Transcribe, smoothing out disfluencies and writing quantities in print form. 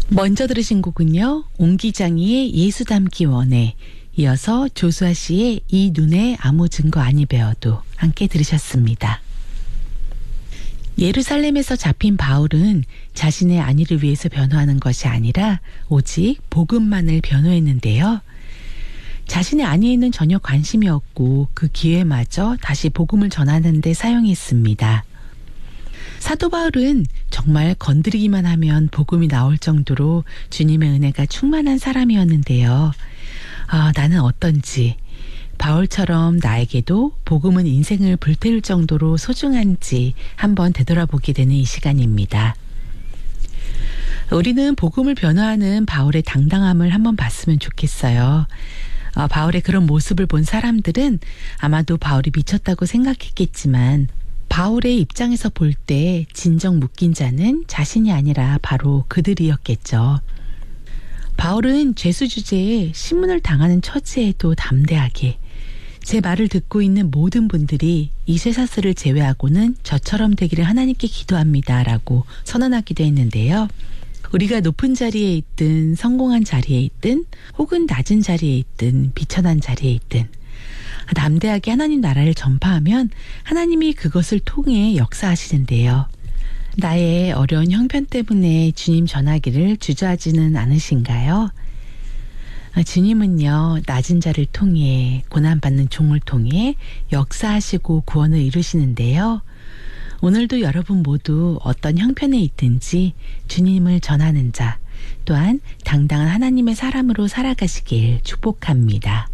먼저 들으신 곡은요, 옹기장이의 예수 닮기 원해, 이어서 조수아 씨의 이 눈에 아무 증거 아니 배워도 함께 들으셨습니다. 예루살렘에서 잡힌 바울은 자신의 안위를 위해서 변호하는 것이 아니라 오직 복음만을 변호했는데요. 자신의 안위에는 전혀 관심이 없고 그 기회마저 다시 복음을 전하는 데 사용했습니다. 사도 바울은 정말 건드리기만 하면 복음이 나올 정도로 주님의 은혜가 충만한 사람이었는데요. 나는 어떤지, 바울처럼 나에게도 복음은 인생을 불태울 정도로 소중한지 한번 되돌아보게 되는 이 시간입니다. 우리는 복음을 변호하는 바울의 당당함을 한번 봤으면 좋겠어요. 바울의 그런 모습을 본 사람들은 아마도 바울이 미쳤다고 생각했겠지만, 바울의 입장에서 볼 때 진정 묶인 자는 자신이 아니라 바로 그들이었겠죠. 바울은 죄수 주제에 신문을 당하는 처지에도 담대하게, 제 말을 듣고 있는 모든 분들이 이 쇠사슬을 제외하고는 저처럼 되기를 하나님께 기도합니다 라고 선언하기도 했는데요. 우리가 높은 자리에 있든 성공한 자리에 있든 혹은 낮은 자리에 있든 비천한 자리에 있든 담대하게 하나님 나라를 전파하면 하나님이 그것을 통해 역사하시는데요. 나의 어려운 형편 때문에 주님 전하기를 주저하지는 않으신가요? 주님은요, 낮은 자를 통해, 고난받는 종을 통해 역사하시고 구원을 이루시는데요. 오늘도 여러분 모두 어떤 형편에 있든지 주님을 전하는 자, 또한 당당한 하나님의 사람으로 살아가시길 축복합니다.